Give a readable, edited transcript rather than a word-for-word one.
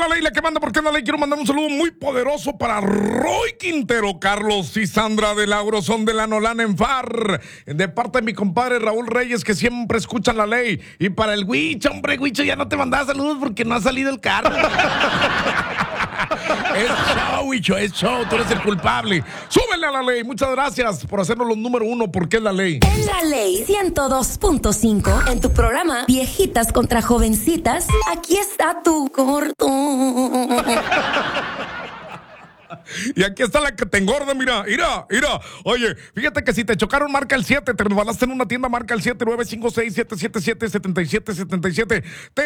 la ley, la que manda, porque es la ley. Quiero mandar un saludo muy poderoso para Roy Quintero, Carlos y Sandra de Lauro, son de la Nolana en FAR, de parte de mi compadre Raúl Reyes, que siempre escuchan la ley. Y para el Huicho, hombre, Huicho, ya no te mandaba saludos porque no ha salido el carro. Es show, Huicho, es show, tú eres el culpable. Súbele a la ley. Muchas gracias por hacernos los número uno, porque es la ley. En la ley 102.5, en tu programa Viejitas contra Jovencitas, aquí está tu gordo. Y aquí está la que te engorda, mira. Oye, fíjate que si te chocaron, marca el 7. Te resbalaste en una tienda, marca el 7 956 777 7777.